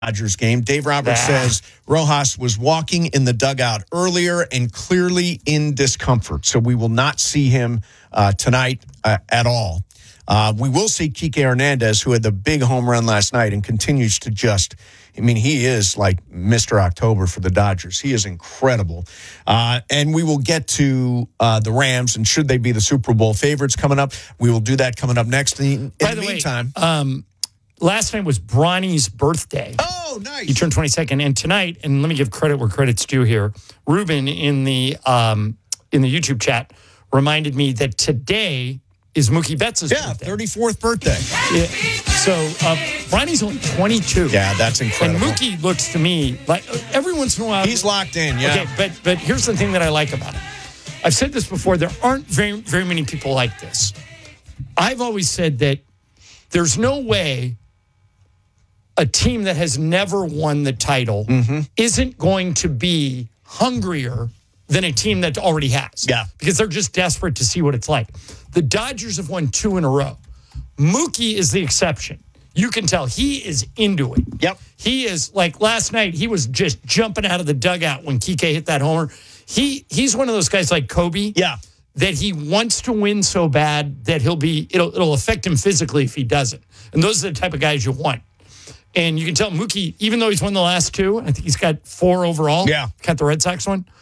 Dodgers game. Dave Roberts says Rojas was walking in the dugout earlier and clearly in discomfort. So we will not see him tonight at all. We will see Kike Hernandez, who had the big home run last night and continues to he is like Mr. October for the Dodgers. He is incredible. And we will get to the Rams, and should they be the Super Bowl favorites coming up, we will do that coming up next. In the meantime, last night was Bronny's birthday. Oh, nice. He turned 22nd. And tonight, and let me give credit where credit's due here, Ruben in the YouTube chat reminded me that today is Mookie Betts' birthday. 34th birthday. Yeah. So Bronny's only 22. Yeah, that's incredible. And Mookie looks to me like every once in a while. He's locked in, yeah. Okay, but here's the thing that I like about it. I've said this before. There aren't very, very many people like this. I've always said that there's no way a team that has never won the title isn't going to be hungrier than a team that already has. Yeah. Because they're just desperate to see what it's like. The Dodgers have won 2 in a row. Mookie is the exception. You can tell he is into it. Yep. He is, like last night, he was just jumping out of the dugout when Kike hit that homer. He's one of those guys like Kobe. Yeah. That he wants to win so bad that it'll affect him physically if he doesn't. And those are the type of guys you want. And you can tell Mookie, even though he's won the last 2, I think he's got 4 overall. Yeah. Got the Red Sox one.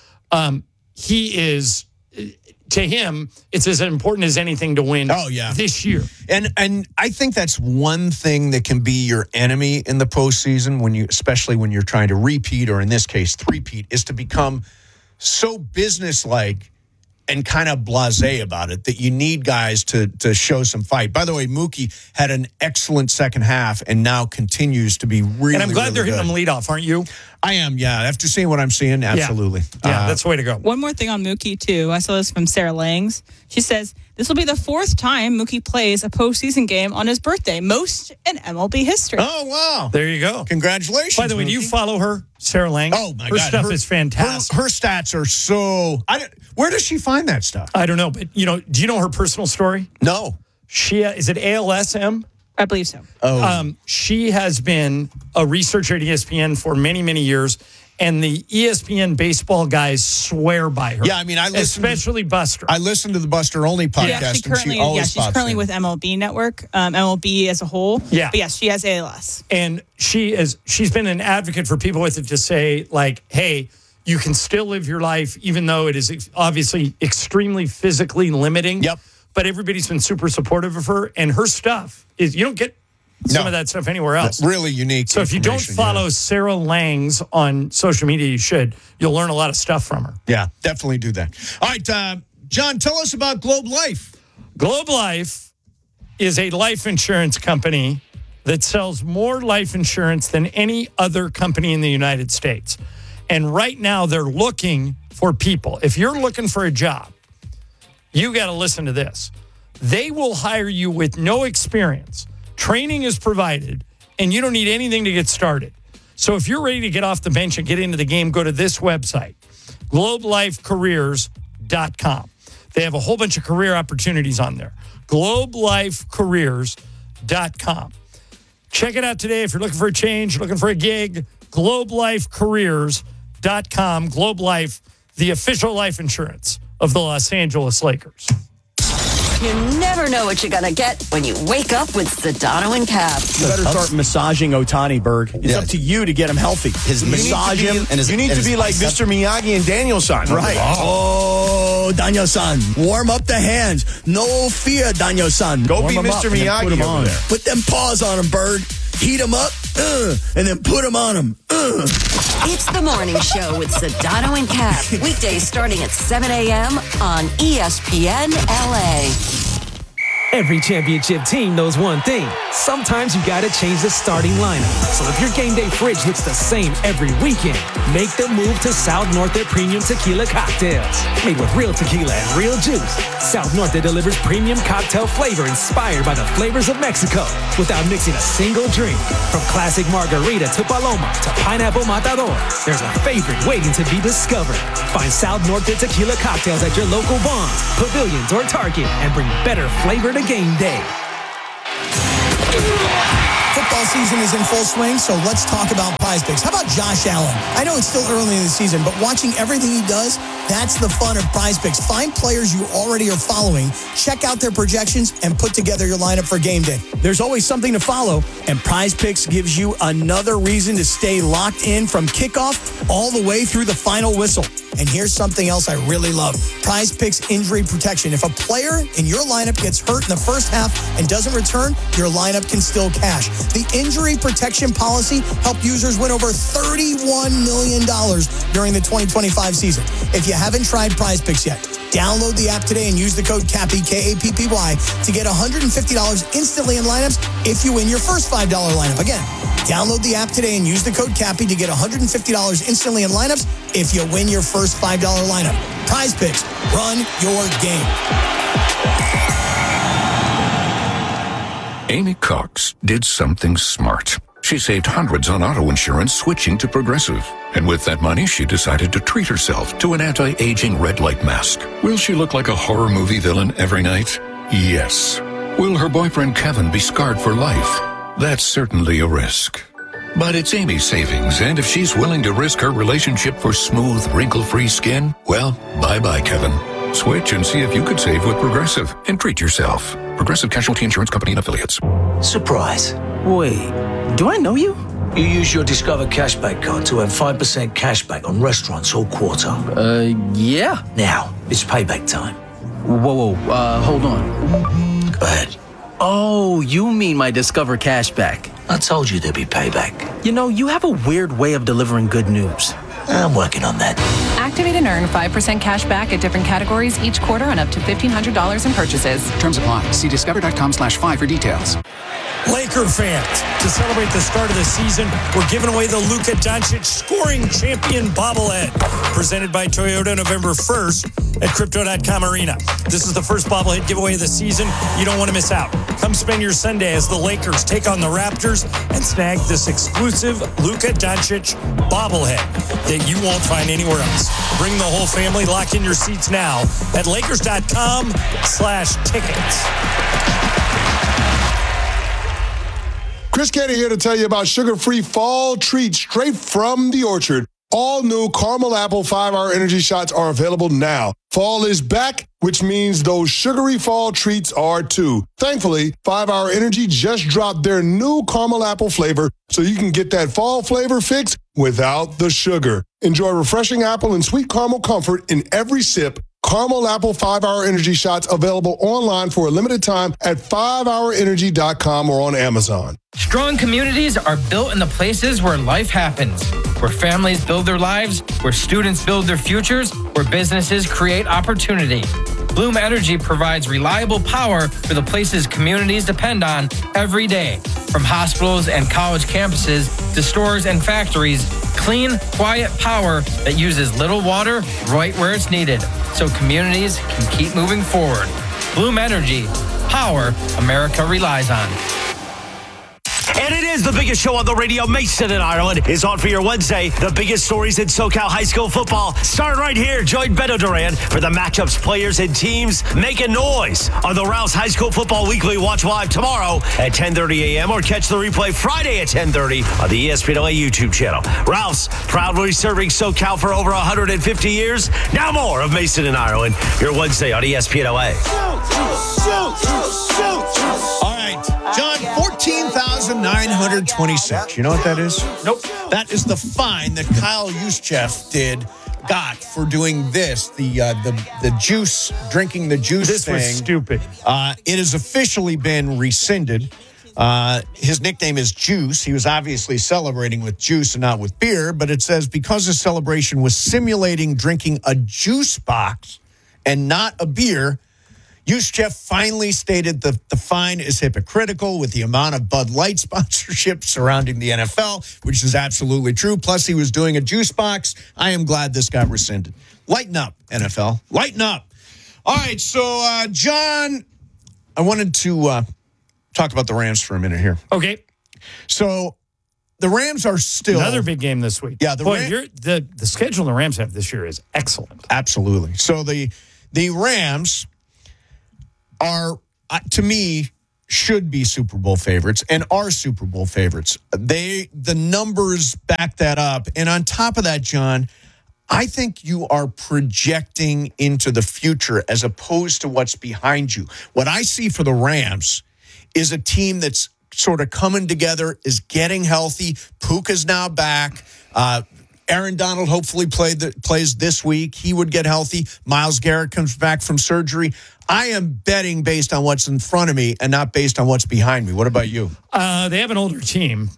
He is, to him, it's as important as anything to win this year. And I think that's one thing that can be your enemy in the postseason, especially when you're trying to repeat, or in this case, three-peat, is to become so businesslike and kind of blasé about it that you need guys to show some fight. By the way, Mookie had an excellent second half and now continues to be really, and I'm glad they're hitting him leadoff, aren't you? I am, yeah. After seeing what I'm seeing, absolutely. Yeah, that's the way to go. One more thing on Mookie, too. I saw this from Sarah Langs. She says, this will be the 4th time Mookie plays a postseason game on his birthday, most in MLB history. Oh, wow. There you go. Congratulations, By the way, do you follow her, Sarah Lang? Oh, my God. Her stuff is fantastic. Her stats are so... where does she find that stuff? I don't know, but, do you know her personal story? No. Is it ALSM? I believe so. Oh. She has been a researcher at ESPN for many, many years, and the ESPN baseball guys swear by her. Yeah, I mean, especially Buster. I listen to the Buster Only podcast, she's currently with MLB Network, MLB as a whole. Yeah. But yes, she has ALS. And she's been an advocate for people with it to say, like, hey, you can still live your life, even though it is obviously extremely physically limiting. Yep. But everybody's been super supportive of her, and her stuff is, you don't get some of that stuff anywhere else. That's really unique. So if you don't follow Sarah Langs on social media, you should. You'll learn a lot of stuff from her. Yeah, definitely do that. All right, John, tell us about Globe Life. Globe Life is a life insurance company that sells more life insurance than any other company in the United States. And right now, they're looking for people. If you're looking for a job, you got to listen to this. They will hire you with no experience. Training is provided, and you don't need anything to get started. So if you're ready to get off the bench and get into the game, go to this website, globelifecareers.com. They have a whole bunch of career opportunities on there. globelifecareers.com. Check it out today if you're looking for a change, looking for a gig, globelifecareers.com. Globe Life, the official life insurance of the Los Angeles Lakers. You never know what you're going to get when you wake up with Sedano and Cap. You better start massaging Otani, Berg. It's up to you to get him healthy. Massage him. You need to be like Mr. Miyagi and Daniel-san. Right. Oh, Daniel-san. Warm up the hands. No fear, Daniel-san. Go be Mr. Miyagi over there. Put them paws on him, Berg. Heat him up, and then put him on him. It's the morning show with Sedano and Cap. Weekdays starting at 7 a.m. on ESPN LA. Every championship team knows one thing. Sometimes you gotta change the starting lineup. So if your game day fridge looks the same every weekend, make the move to South Norte Premium Tequila Cocktails. Made with real tequila and real juice, South Norte delivers premium cocktail flavor inspired by the flavors of Mexico without mixing a single drink. From classic margarita to Paloma to pineapple matador, there's a favorite waiting to be discovered. Find South Norte Tequila Cocktails at your local Vons, Pavilions, or Target and bring better flavor to game day. Football season is in full swing, so let's talk about Prize Picks. How about Josh Allen? I know it's still early in the season, but watching everything he does, that's the fun of Prize Picks. Find players you already are following, check out their projections, and put together your lineup for game day. There's always something to follow, and Prize Picks gives you another reason to stay locked in from kickoff all the way through the final whistle. And here's something else I really love. Prize Picks injury protection. If a player in your lineup gets hurt in the first half and doesn't return, your lineup can still cash. The injury protection policy helped users win over $31 million during the 2025 season. If you haven't tried Prize Picks yet, download the app today and use the code CAPPY, K-A-P-P-Y, to get $150 instantly in lineups if you win your first $5 lineup. Again, download the app today and use the code CAPPY to get $150 instantly in lineups if you win your first $5 lineup. Prize Picks, run your game. Amy Cox did something smart. She saved hundreds on auto insurance switching to Progressive. And with that money, she decided to treat herself to an anti-aging red light mask. Will she look like a horror movie villain every night? Yes. Will her boyfriend Kevin be scarred for life? That's certainly a risk. But it's Amy's savings, and if she's willing to risk her relationship for smooth, wrinkle-free skin, well, bye-bye, Kevin. Switch and see if you could save with Progressive and treat yourself. Progressive Casualty Insurance Company and Affiliates. Surprise. Wait, do I know you? You use your Discover Cashback card to earn 5% cashback on restaurants all quarter. Yeah. Now, it's payback time. Whoa, hold on. Go ahead. Oh, you mean my Discover Cashback. I told you there'd be payback. You know, you have a weird way of delivering good news. I'm working on that. Activate and earn 5% cash back at different categories each quarter on up to $1,500 in purchases. Terms apply. See discover.com/5 for details. Laker fans, to celebrate the start of the season, we're giving away the Luka Doncic Scoring Champion bobblehead, presented by Toyota November 1st at Crypto.com Arena. This is the first bobblehead giveaway of the season. You don't want to miss out. Come spend your Sunday as the Lakers take on the Raptors and snag this exclusive Luka Doncic bobblehead that you won't find anywhere else. Bring the whole family. Lock in your seats now at Lakers.com/tickets. Chris Canty here to tell you about sugar-free fall treats straight from the orchard. All new caramel apple 5-hour energy shots are available now. Fall is back, which means those sugary fall treats are too. Thankfully, 5-hour energy just dropped their new caramel apple flavor, so you can get that fall flavor fix without the sugar. Enjoy refreshing apple and sweet caramel comfort in every sip. Caramel Apple 5-hour energy shots available online for a limited time at 5hourenergy.com or on Amazon. Strong communities are built in the places where life happens, where families build their lives, where students build their futures, where businesses create opportunity. Bloom Energy provides reliable power for the places communities depend on every day. From hospitals and college campuses to stores and factories, clean, quiet power that uses little water right where it's needed, so communities can keep moving forward. Bloom Energy, power America relies on. And it is the biggest show on the radio. Mason in Ireland is on for your Wednesday. The biggest stories in SoCal high school football start right here. Join Beto Duran for the matchups, players, and teams making noise on the Rouse High School Football Weekly. Watch live tomorrow at 10:30 a.m. or catch the replay Friday at 10:30 on the ESPNLA YouTube channel. Rouse, proudly serving SoCal for over 150 years. Now more of Mason in Ireland, your Wednesday on ESPNLA. All right, John, 14,926. You know what that is? Nope. That is the fine that Kyle Juszczyk got for doing this, the juice, drinking the juice this thing. This was stupid. It has officially been rescinded. His nickname is Juice. He was obviously celebrating with juice and not with beer, but it says because his celebration was simulating drinking a juice box and not a beer, Juszczyk finally stated that the fine is hypocritical with the amount of Bud Light sponsorship surrounding the NFL, which is absolutely true. Plus, he was doing a juice box. I am glad this got rescinded. Lighten up, NFL. Lighten up. All right, so, John, I wanted to talk about the Rams for a minute here. Okay. So, the Rams are still... Another big game this week. Yeah, the schedule the Rams have this year is excellent. Absolutely. So, the Rams... are, to me, should be Super Bowl favorites and are Super Bowl favorites. The numbers back that up. And on top of that, John, I think you are projecting into the future as opposed to what's behind you. What I see for the Rams is a team that's sort of coming together, is getting healthy. Puka's now back. Aaron Donald hopefully plays this week. He would get healthy. Myles Garrett comes back from surgery. I am betting based on what's in front of me and not based on what's behind me. What about you? They have an older team.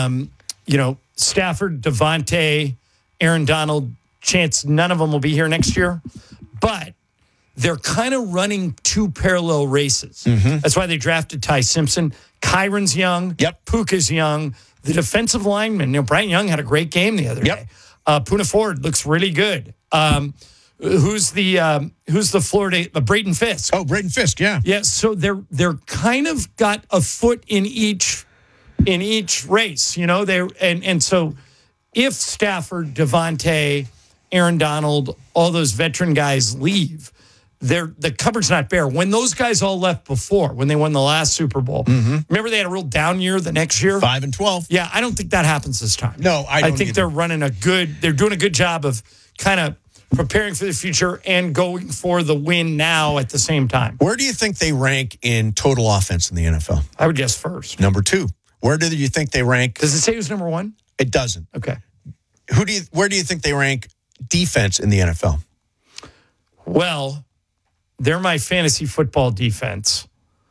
Stafford, Devontae, Aaron Donald, chance none of them will be here next year. But they're kind of running two parallel races. Mm-hmm. That's why they drafted Ty Simpson. Kyron's young. Yep. Puka's young. The defensive lineman, Bryant Young had a great game the other day. Poona Ford looks really good. Who's the Florida Braden Fisk? Oh, Braden Fisk, yeah. Yeah, so they're kind of got a foot in each race, so if Stafford, Devontae, Aaron Donald, all those veteran guys leave, the cupboard's not bare. When those guys all left before, when they won the last Super Bowl, remember they had a real down year the next year? 5-12. Yeah, I don't think that happens this time. No, I don't think either. They're doing a good job of kind of preparing for the future and going for the win now at the same time. Where do you think they rank in total offense in the NFL? I would guess first. Number 2. Where do you think they rank? Does it say who's number 1? It doesn't. Okay. Where do you think they rank defense in the NFL? Well, they're my fantasy football defense.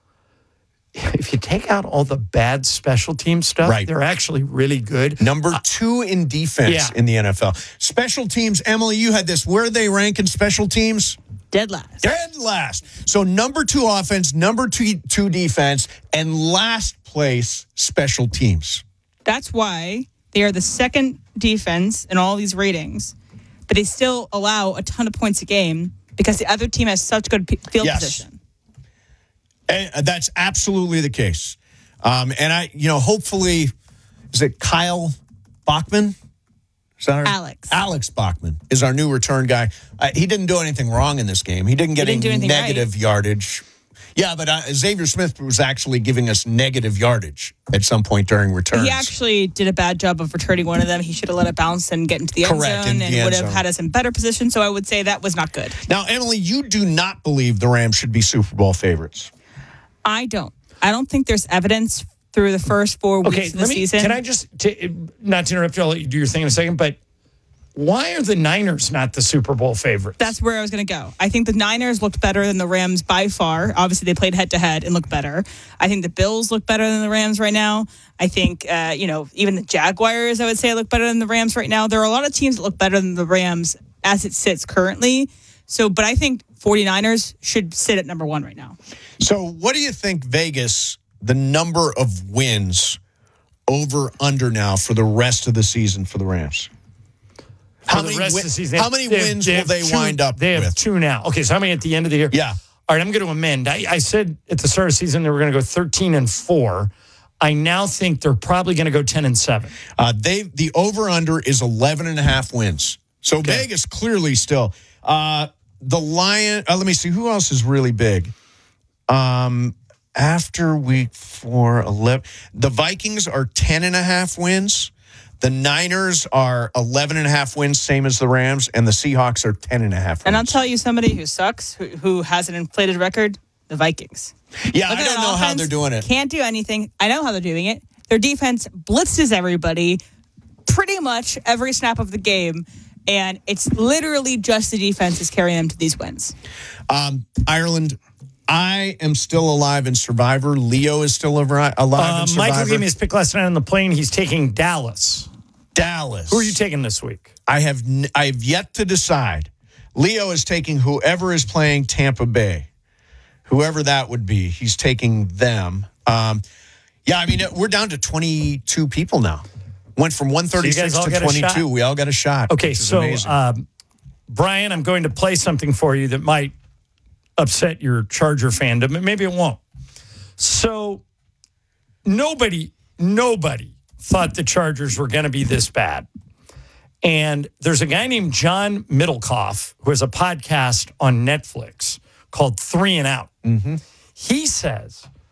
If you take out all the bad special team stuff, they're actually really good. Number 2 in defense in the NFL. Special teams, Emily, you had this. Where do they rank in special teams? Dead last. Dead last. So number 2 offense, number 2 defense, and last place special teams. That's why they are the second defense in all these ratings, but they still allow a ton of points a game because the other team has such good field position. And that's absolutely the case. And hopefully, is it Kyle Bachman? Is that Alex Bachman is our new return guy. He didn't do anything wrong in this game. He didn't get any negative yardage. Yeah, but Xavier Smith was actually giving us negative yardage at some point during returns. He actually did a bad job of returning one of them. He should have let it bounce and get into the end zone and would have had us in better position. So I would say that was not good. Now, Emily, you do not believe the Rams should be Super Bowl favorites. I don't. I don't think there's evidence through the first 4 weeks of the season. Can I just, not to interrupt you, I'll let you do your thing in a second, but why are the Niners not the Super Bowl favorites? That's where I was going to go. I think the Niners looked better than the Rams by far. Obviously, they played head-to-head and looked better. I think the Bills look better than the Rams right now. I think, even the Jaguars, I would say, look better than the Rams right now. There are a lot of teams that look better than the Rams as it sits currently. But I think 49ers should sit at number 1 right now. So what do you think, Vegas, the number of wins over under now for the rest of the season for the Rams? How many wins will they wind up with? They have 2 now. Okay, so how many at the end of the year? Yeah. All right, I'm going to amend. I said at the start of the season they were going to go 13-4. I now think they're probably going to go 10-7. The over-under is 11.5 wins. So Vegas clearly still. The Lions, let me see, who else is really big? After week 4, 11, the Vikings are 10.5 wins. The Niners are 11.5 wins, same as the Rams, and the Seahawks are 10.5 wins. And I'll tell you somebody who sucks, who has an inflated record, the Vikings. Yeah, I don't know how they're doing it. Can't do anything. I know how they're doing it. Their defense blitzes everybody pretty much every snap of the game, and it's literally just the defense is carrying them to these wins. Ireland, I am still alive in Survivor. Leo is still alive in Survivor. Michael gave me his pick last night on the plane. He's taking Dallas. Dallas. Who are you taking this week? I have yet to decide. Leo is taking whoever is playing Tampa Bay. Whoever that would be, he's taking them. We're down to 22 people now. Went from 136 to 22. We all got a shot. Okay, so Brian, I'm going to play something for you that might upset your Charger fandom, and maybe it won't. So nobody thought the Chargers were going to be this bad. And there's a guy named John Middlecoff who has a podcast on Netflix called 3 and Out. Mm-hmm. He says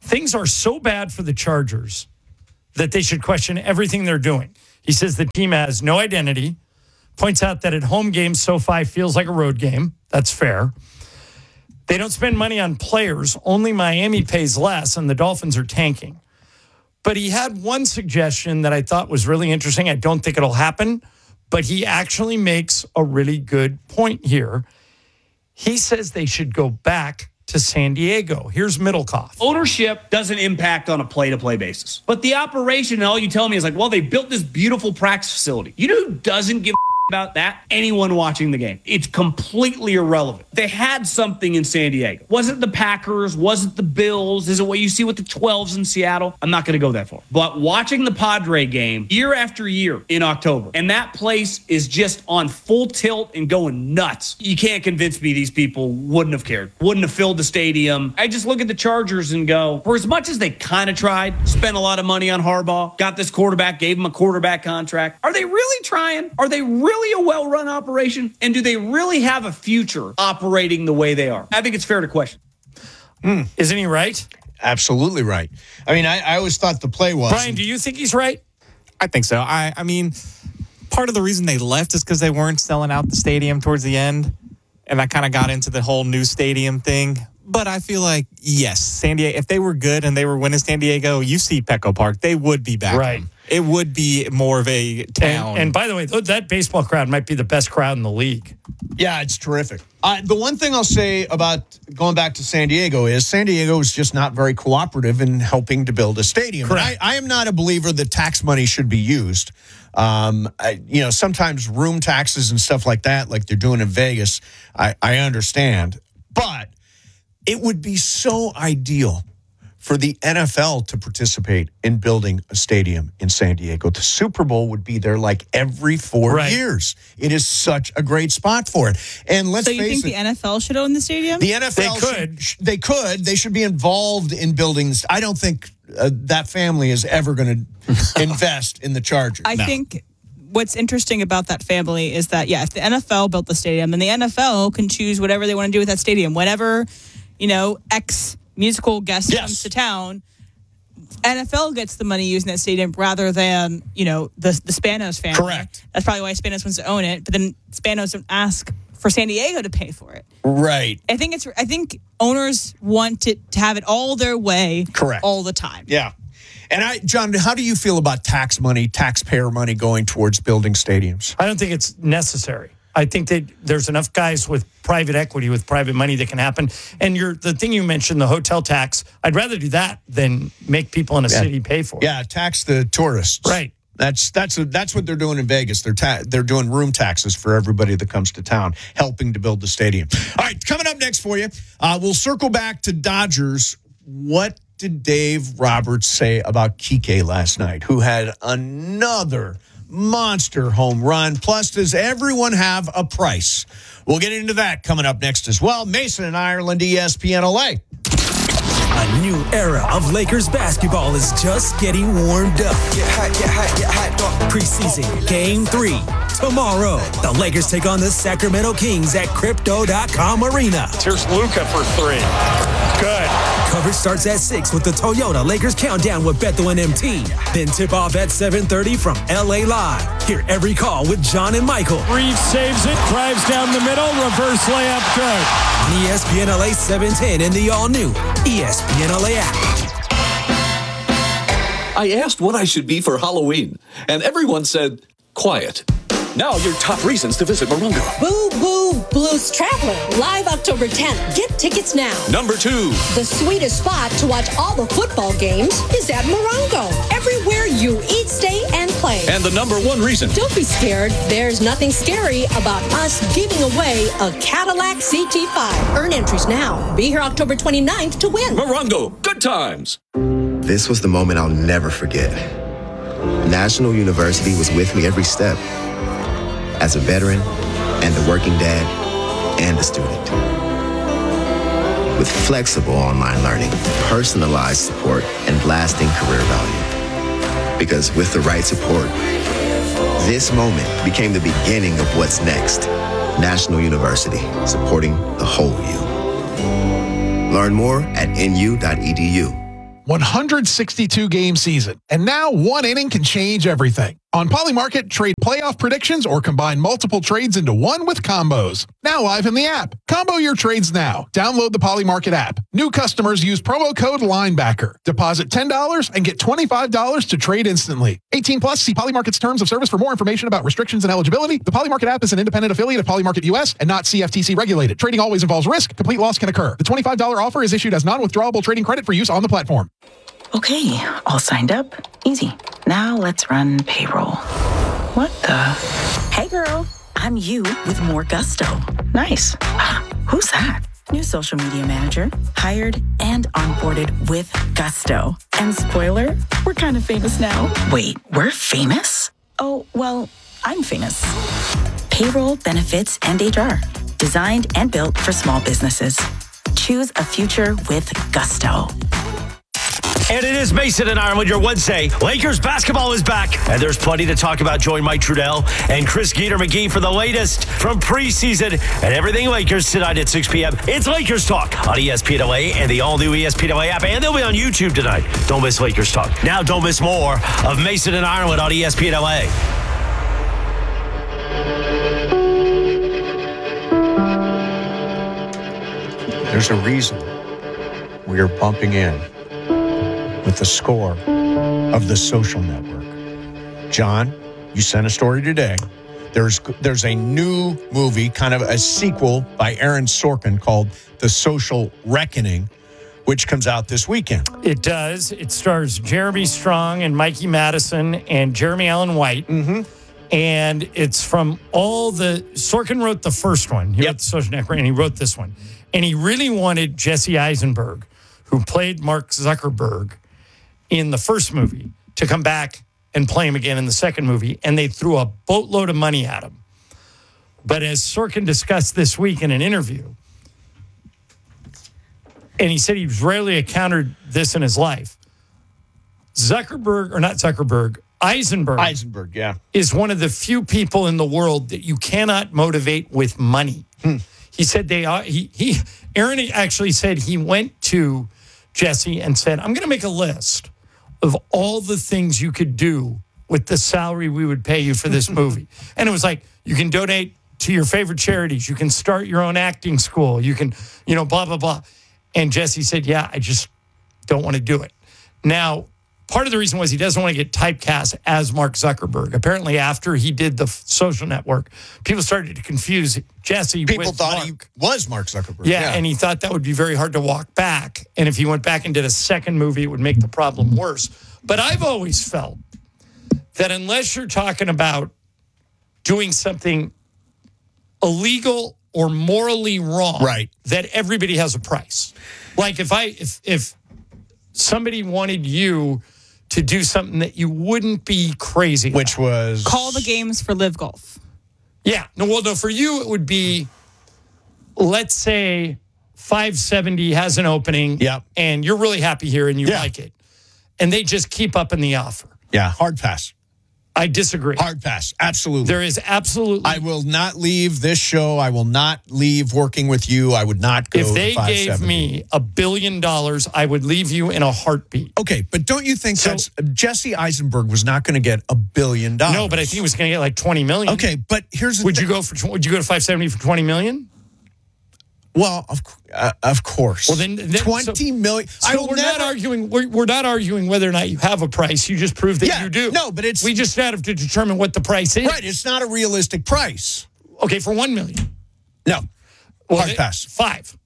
things are so bad for the Chargers that they should question everything they're doing. He says the team has no identity, points out that at home games, SoFi feels like a road game. That's fair. They don't spend money on players. Only Miami pays less, and the Dolphins are tanking. But he had one suggestion that I thought was really interesting. I don't think it'll happen, but he actually makes a really good point here. He says they should go back to San Diego. Here's Middlecoff. Ownership doesn't impact on a play-to-play basis. But the operation, and all you tell me is like, well, they built this beautiful practice facility. You know who doesn't give about that? Anyone watching the game. It's completely irrelevant. They had something in San Diego. Was it the Packers? Was it the Bills? Is it what you see with the 12s in Seattle? I'm not going to go that far. But watching the Padre game year after year in October, and that place is just on full tilt and going nuts. You can't convince me these people wouldn't have cared, wouldn't have filled the stadium. I just look at the Chargers and go, for as much as they kind of tried, spent a lot of money on Harbaugh, got this quarterback, gave him a quarterback contract, are they really trying? Are they really a well-run operation? And do they really have a future operating the way they are? I think it's fair to question. Isn't he right? Absolutely right. I mean, I always thought the play was... Brian, do you think he's right? I think so. I mean, part of the reason they left is because they weren't selling out the stadium towards the end. And that kind of got into the whole new stadium thing. But I feel like, yes, San Diego, if they were good and they were winning San Diego, you see Petco Park, they would be back. Right. It would be more of a town. And by the way, that baseball crowd might be the best crowd in the league. Yeah, it's terrific. The one thing I'll say about going back to San Diego is San Diego is just not very cooperative in helping to build a stadium. I am not a believer that tax money should be used. Sometimes room taxes and stuff like that, like they're doing in Vegas, I understand. But it would be so ideal for the NFL to participate in building a stadium in San Diego. The Super Bowl would be there like every 4 years. It is such a great spot for it. And let's face it. So you think the NFL should own the stadium? The NFL They could. They should be involved in building this. I don't think that family is ever going to invest in the Chargers. I think what's interesting about that family is that, if the NFL built the stadium, then the NFL can choose whatever they want to do with that stadium. Whenever, X musical guest comes to town, NFL gets the money using that stadium rather than, the Spanos family. Correct. That's probably why Spanos wants to own it, but then Spanos don't ask for San Diego to pay for it. Right. I think owners want it to have it all their way. Correct. All the time. Yeah. And John, how do you feel about taxpayer money going towards building stadiums? I don't think it's necessary. I think that there's enough guys with private equity, with private money that can happen. And the thing you mentioned, the hotel tax, I'd rather do that than make people in a city pay for it. Yeah, tax the tourists. Right. That's what they're doing in Vegas. They're doing room taxes for everybody that comes to town, helping to build the stadium. All right, coming up next for you, we'll circle back to Dodgers. What did Dave Roberts say about Kike last night, who had another monster home run? Plus, does everyone have a price? We'll get into that coming up next as well. Mason and Ireland, ESPN LA. A new era of Lakers basketball is just getting warmed up. Get hot. Preseason Game 3. Tomorrow, the Lakers take on the Sacramento Kings at Crypto.com Arena. Here's Luka for 3. Good. Coverage starts at 6 with the Toyota Lakers Countdown with Beto and MT. Then tip-off at 7:30 from LA Live. Hear every call with John and Michael. Reeves saves it, drives down the middle, reverse layup, good. On ESPN LA 710 and the all-new ESPN LA app. I asked what I should be for Halloween, and everyone said, quiet. Now your top reasons to visit Morongo. Boo Boo Blues Traveler, live October 10th. Get tickets now. Number 2. The sweetest spot to watch all the football games is at Morongo. Everywhere you eat, stay, and play. And the number 1 reason. Don't be scared. There's nothing scary about us giving away a Cadillac CT5. Earn entries now. Be here October 29th to win. Morongo, good times. This was the moment I'll never forget. National University was with me every step. As a veteran, and a working dad, and a student. With flexible online learning, personalized support, and lasting career value. Because with the right support, this moment became the beginning of what's next. National University, supporting the whole you. Learn more at nu.edu. 162-game season. And now one inning can change everything. On Polymarket, trade playoff predictions or combine multiple trades into one with combos. Now live in the app. Combo your trades now. Download the Polymarket app. New customers use promo code LINEBACKER. Deposit $10 and get $25 to trade instantly. 18 plus, see Polymarket's terms of service for more information about restrictions and eligibility. The Polymarket app is an independent affiliate of Polymarket US and not CFTC regulated. Trading always involves risk. Complete loss can occur. The $25 offer is issued as non-withdrawable trading credit for use on the platform. Okay, all signed up. Easy. Now let's run payroll. What the? Hey girl, I'm you with more gusto. Nice. Who's that? New social media manager, hired and onboarded with gusto. And spoiler, we're kind of famous now. Wait, we're famous? Oh, well, I'm famous. Payroll, benefits, and HR. Designed and built for small businesses. Choose a future with gusto. And it is Mason and Ireland, your Wednesday. Lakers basketball is back, and there's plenty to talk about. Join Mike Trudell and Chris Geeter-McGee for the latest from preseason and everything Lakers tonight at 6 p.m. It's Lakers Talk on ESPN LA and the all-new ESPN LA app, and they'll be on YouTube tonight. Don't miss Lakers Talk. Now don't miss more of Mason and Ireland on ESPN LA. There's a reason we are bumping in with the score of The Social Network. John, you sent a story today. There's a new movie, kind of a sequel by Aaron Sorkin called The Social Reckoning, which comes out this weekend. It does. It stars Jeremy Strong and Mikey Madison and Jeremy Allen White. Mm-hmm. And it's from all the... Sorkin wrote the first one. He wrote The Social Network, and he wrote this one. And he really wanted Jesse Eisenberg, who played Mark Zuckerberg in the first movie, to come back and play him again in the second movie, and they threw a boatload of money at him. But as Sorkin discussed this week in an interview, and he said he's rarely encountered this in his life, Eisenberg, yeah, is one of the few people in the world that you cannot motivate with money. He said Aaron actually said he went to Jesse and said, I'm going to make a list of all the things you could do with the salary we would pay you for this movie. And it was like, you can donate to your favorite charities. You can start your own acting school. You can, blah, blah, blah. And Jesse said, yeah, I just don't want to do it. Now, part of the reason was he doesn't want to get typecast as Mark Zuckerberg. Apparently, after he did The Social Network, people started to confuse Jesse People with thought Mark. he was Mark Zuckerberg. Yeah, and he thought that would be very hard to walk back. And if he went back and did a second movie, it would make the problem worse. But I've always felt that unless you're talking about doing something illegal or morally wrong, right, that everybody has a price. Like if somebody wanted you to do something that you wouldn't be crazy about. Which was? Call the games for Live Golf. Yeah. No, for you, it would be, let's say 570 has an opening. Yep. And you're really happy here and you like it. And they just keep upping the offer. Yeah, hard pass. I disagree. Hard pass. Absolutely. There is absolutely. I will not leave this show. I will not leave working with you. I would not go If they to 570. gave me $1 billion, I would leave you in a heartbeat. Okay, but don't you think that's Jesse Eisenberg was not going to get $1 billion? No, but I think he was going to get like $20 million. Okay, but here's the would you go to 570 for $20 million? Well, of course. Well, then $20 million. So not arguing. We're not arguing whether or not you have a price. You just prove that you do. No, but we just have to determine what the price is. Right. It's not a realistic price. Okay, for $1 million. No. Hard pass. 5.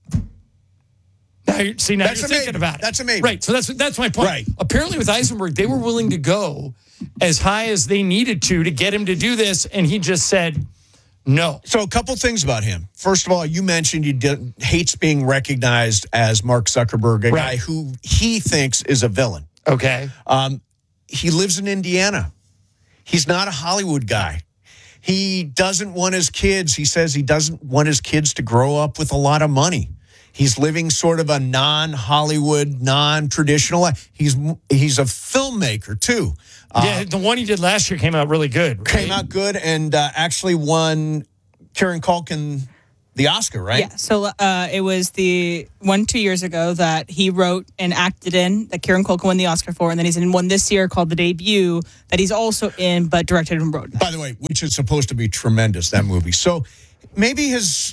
Now you're thinking about it. That's amazing. Right. So that's my point. Right. Apparently, with Eisenberg, they were willing to go as high as they needed to get him to do this, and he just said no. So a couple things about him. First of all, you mentioned he hates being recognized as Mark Zuckerberg, a guy who he thinks is a villain. Okay. He lives in Indiana. He's not a Hollywood guy. He doesn't want his kids. He says he doesn't want his kids to grow up with a lot of money. He's living sort of a non-Hollywood, non-traditional life. He's a filmmaker, too. Yeah, the one he did last year came out really good. Right? Came out good and actually won Kieran Culkin the Oscar, right? Yeah. So it was the 2 years ago that he wrote and acted in that Kieran Culkin won the Oscar for, and then he's in one this year called The Debut that he's also in, but directed and wrote. By the way, which is supposed to be tremendous, that movie. So maybe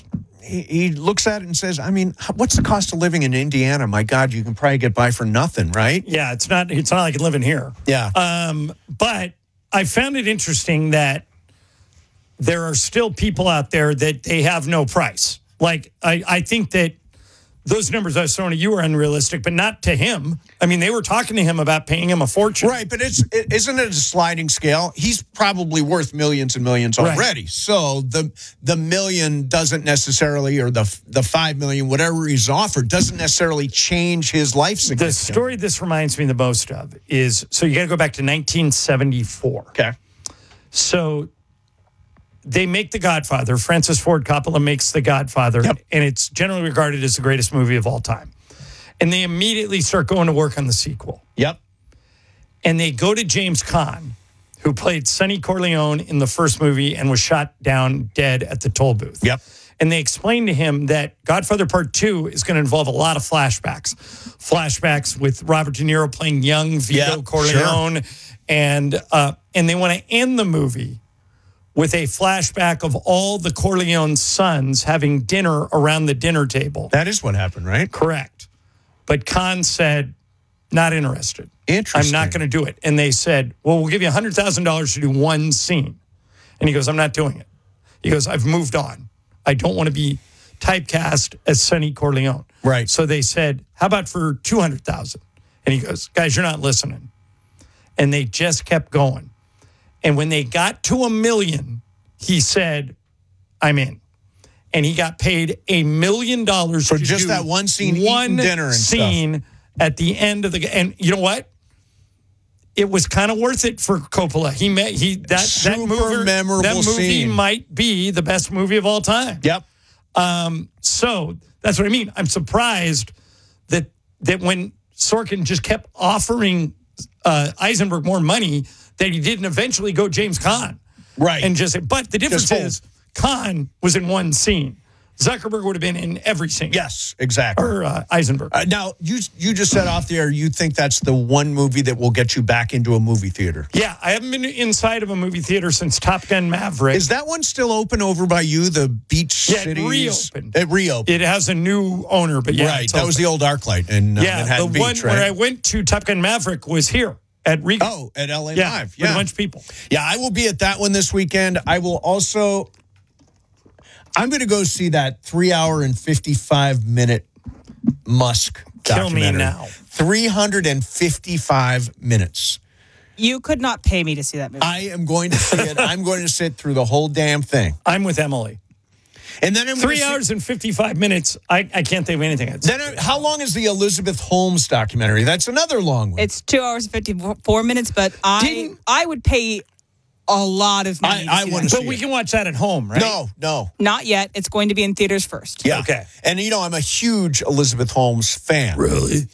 he looks at it and says, I mean, what's the cost of living in Indiana? My God, you can probably get by for nothing, right? Yeah, it's not like living here. Yeah. But I found it interesting that there are still people out there that they have no price. Like, I think that those numbers I was throwing at you are unrealistic, but not to him. I mean, they were talking to him about paying him a fortune. Right, but isn't it a sliding scale? He's probably worth millions and millions already. Right. So the million doesn't necessarily, or the 5 million, whatever he's offered, doesn't necessarily change his life significance. The story this reminds me the most of is, so you got to go back to 1974. Okay. So they make The Godfather. Francis Ford Coppola makes The Godfather, and it's generally regarded as the greatest movie of all time. And they immediately start going to work on the sequel. Yep. And they go to James Caan, who played Sonny Corleone in the first movie and was shot down dead at the toll booth. Yep. And they explain to him that Godfather Part 2 is going to involve a lot of flashbacks. Flashbacks with Robert De Niro playing young Vito Corleone. Sure. And they want to end the movie with a flashback of all the Corleone sons having dinner around the dinner table. That is what happened, right? Correct. But Caan said, not interested. Interesting. I'm not going to do it. And they said, well, we'll give you $100,000 to do one scene. And he goes, I'm not doing it. He goes, I've moved on. I don't want to be typecast as Sonny Corleone. Right. So they said, how about for $200,000? And he goes, guys, you're not listening. And they just kept going. And when they got to $1 million, he said, I'm in. And he got paid $1 million for just that one scene, eating dinner and scene stuff. At the end of the, and you know what? It was kind of worth it for Coppola. That movie scene. Might be the best movie of all time. Yep. So that's what I mean. I'm surprised that when Sorkin just kept offering Eisenberg more money, that he didn't eventually go James Caan. Right. And but the difference is Caan was in one scene. Zuckerberg would have been in every scene. Yes, exactly. Or Eisenberg. Now, you just said off the air, you think that's the one movie that will get you back into a movie theater. Yeah, I haven't been inside of a movie theater since Top Gun Maverick. Is that one still open over by you, the Beach Cities? It reopened. It reopened. It has a new owner, but yeah. Right, that was the old ArcLight in Manhattan Beach, right? The one where I went to Top Gun Maverick was here. At Regal. Oh, at LA yeah, Live. Yeah, with a bunch of people. Yeah, I will be at that one this weekend. I will also, I'm going to go see that 3-hour and 55-minute Musk documentary. Kill me now. 355 minutes. You could not pay me to see that movie. I am going to see it. I'm going to sit through the whole damn thing. I'm with Emily. And then 3 hours and 55 minutes. I can't think of anything. How long is the Elizabeth Holmes documentary? That's another long one. It's 2 hours and 54 minutes, but I would pay a lot of money. I want to see But we can watch that at home, right? No. Not yet. It's going to be in theaters first. Yeah. Okay. And, I'm a huge Elizabeth Holmes fan. Really?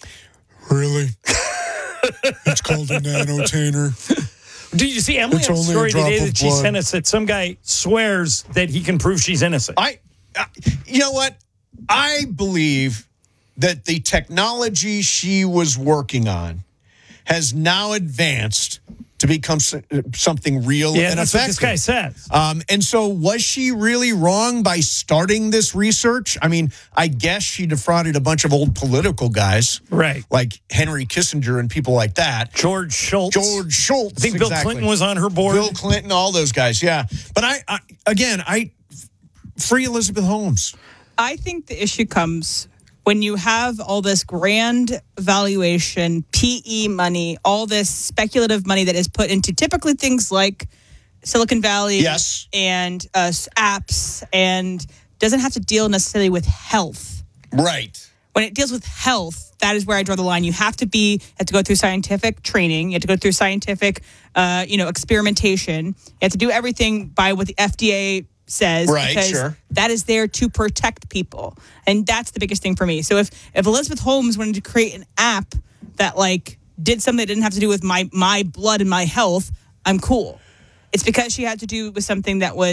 It's called a nanotainer. Did you see Emily had a story today that she sent us that some guy swears that he can prove she's innocent? You know what? I believe that the technology she was working on has now advanced to become something real and that's effective. what this guy says. And so was she really wrong by starting this research? I mean, I guess she defrauded a bunch of old political guys. Right. Like Henry Kissinger and people like that. George Shultz. I think Bill Clinton was on her board. Bill Clinton, all those guys, yeah. But I free Elizabeth Holmes. I think the issue comes when you have all this grand valuation, PE money, all this speculative money that is put into typically things like Silicon Valley and apps, and doesn't have to deal necessarily with health. Right. When it deals with health, that is where I draw the line. You have to go through scientific training. You have to go through scientific, experimentation. You have to do everything by what the FDA says, right, because sure. that is there to protect people. And that's the biggest thing for me. So if Elizabeth Holmes wanted to create an app that did something that didn't have to do with my blood and my health, I'm cool. It's because she had to do with something that was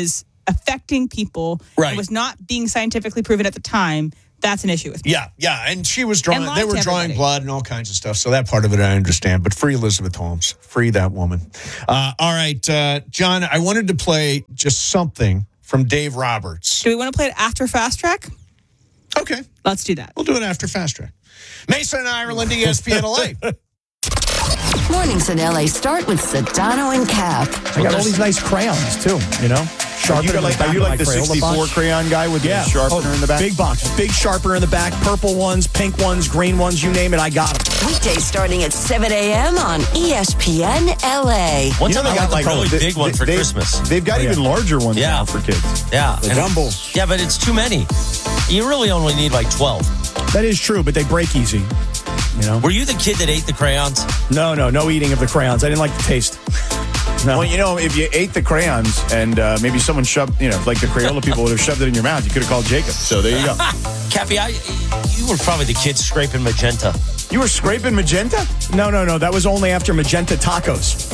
affecting people Right. and was not being scientifically proven at the time, that's an issue with me. Yeah, and she was drawing. And They lied were to drawing everybody. blood and all kinds of stuff. So that part of it I understand. But free Elizabeth Holmes, free that woman. All right, John, I wanted to play just something from Dave Roberts. Do we want to play it after Fast Track? Okay, let's do that. We'll do it after Fast Track. Mason and Ireland, ESPN LA. Mornings in LA start with Sedano and Cap. I got all these nice crayons too, you know? Sharpener in the back Are you of like my the Crayola 64 box. crayon guy with the sharpener in the back? Big box, big sharpener in the back, purple ones, pink ones, green ones, you name it, I got them. Weekdays starting at 7 a.m. on ESPN LA. One time I got like really big one for Christmas. They've got even larger ones now for kids. Yeah. The And- jumbles. Yeah, but it's too many. You really only need like 12. That is true, but they break easy. You know? Were you the kid that ate the crayons? No eating of the crayons. I didn't like the taste. No. Well, you know, if you ate the crayons and maybe someone shoved, like the Crayola people would have shoved it in your mouth, you could have called Jacob. So there you go. Cappy, you were probably the kid scraping magenta. You were scraping magenta? No. That was only after magenta tacos.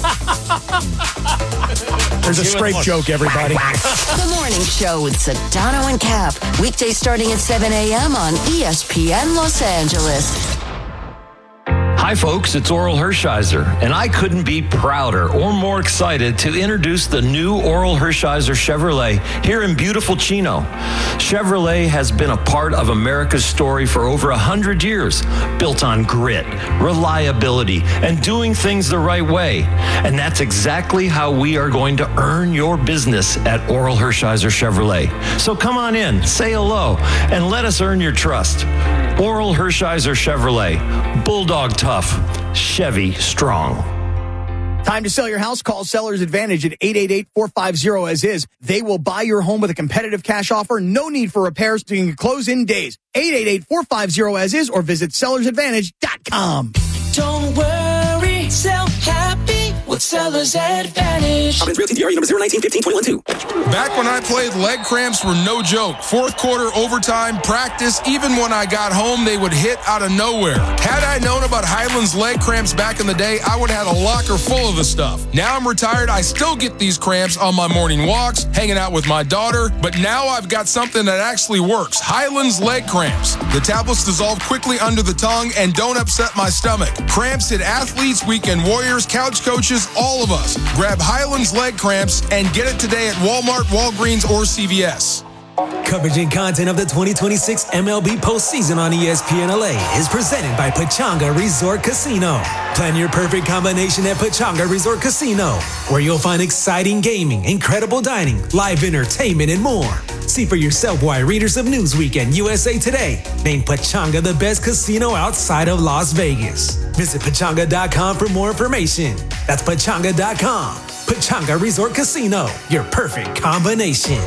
There's a scrape joke, everybody. The morning show with Sedano and Cap. Weekdays starting at 7 a.m. on ESPN Los Angeles. Hi, folks, it's Oral Hershiser, and I couldn't be prouder or more excited to introduce the new Oral Hershiser Chevrolet here in beautiful Chino. Chevrolet has been a part of America's story for over 100 years, built on grit, reliability, and doing things the right way. And that's exactly how we are going to earn your business at Oral Hershiser Chevrolet. So come on in, say hello, and let us earn your trust. Oral Hershiser Chevrolet, Bulldog tough, Chevy strong. Time to sell your house? Call Sellers Advantage at 888-450-AS-IS. They will buy your home with a competitive cash offer. No need for repairs. You can close in days. 888-450-AS-IS or visit sellersadvantage.com. Don't worry, sell happy with Sellers Advantage. Realty DRE number 019-15-21-2. Back when I played, leg cramps were no joke. Fourth quarter, overtime, practice, even when I got home, they would hit out of nowhere. Had I known about Highland's leg cramps back in the day, I would have had a locker full of the stuff. Now I'm retired, I still get these cramps on my morning walks, hanging out with my daughter, but now I've got something that actually works. Highland's leg cramps. The tablets dissolve quickly under the tongue and don't upset my stomach. Cramps hit athletes, weekend warriors, couch coaches, all of us. Grab Highland's leg cramps and get it today at Walmart, Walgreens, or CVS. Coverage and content of the 2026 MLB postseason on ESPN LA is presented by Pechanga Resort Casino. Plan your perfect combination at Pechanga Resort Casino, where you'll find exciting gaming, incredible dining, live entertainment, and more. See for yourself why readers of Newsweek and USA Today named Pechanga the best casino outside of Las Vegas. Visit Pechanga.com for more information. That's Pechanga.com. Pechanga Resort Casino, your perfect combination.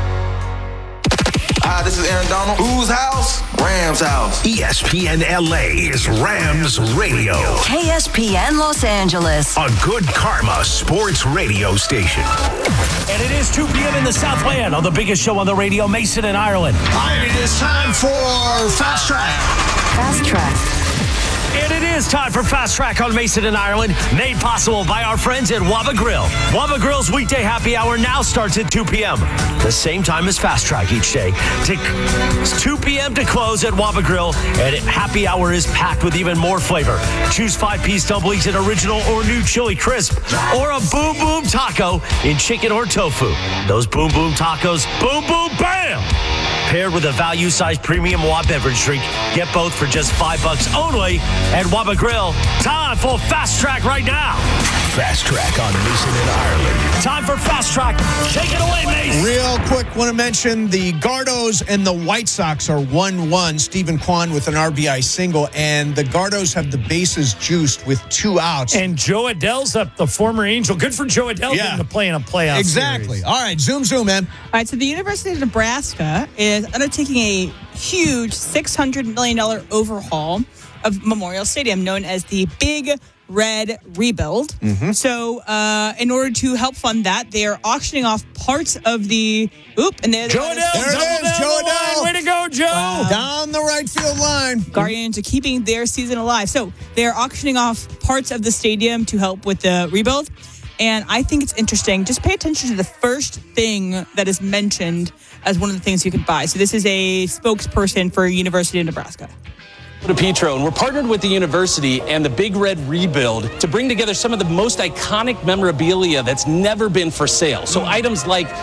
Hi, this is Aaron Donald. Whose house? Rams house. ESPN LA is Rams Radio. KSPN Los Angeles. A good karma sports radio station. And it is 2 p.m. in the Southland on the biggest show on the radio, Mason and Ireland. And it is time for Fast Track. Fast Track. And it is time for Fast Track on Mason and Ireland, made possible by our friends at Waba Grill. Waba Grill's weekday happy hour now starts at 2 p.m. The same time as Fast Track each day. It's 2 p.m. to close at Waba Grill, and happy hour is packed with even more flavor. Choose 5-piece dumplings in original or new chili crisp, or a boom boom taco in chicken or tofu. Those boom boom tacos, boom boom bam! Paired with a value-sized premium Wab beverage drink. Get both for just $5 only at Waba Grill. Time for Fast Track right now. Fast Track on Mason and Ireland. Time for Fast Track. Take it away, Mason. Real quick, want to mention the Gardos and the White Sox are 1-1. Stephen Kwan with an RBI single, and the Gardos have the bases juiced with 2 outs. And Joe Adell's up, the former Angel. Good for Joe Adell getting to play in a playoff Exactly. series. All right, zoom, man. All right, so the University of Nebraska is undertaking a huge $600 million overhaul of Memorial Stadium, known as the Big Red Rebuild. Mm-hmm. So in order to help fund that, they are auctioning off parts of the... and there Joe Adell, there it is, Joe Adell. Way to go, Joe. Down the right field line. Guardians are keeping their season alive. So they're auctioning off parts of the stadium to help with the rebuild. And I think it's interesting. Just pay attention to the first thing that is mentioned as one of the things you can buy. So this is a spokesperson for University of Nebraska. DePietro, and we're partnered with the university and the Big Red Rebuild to bring together some of the most iconic memorabilia that's never been for sale. So items like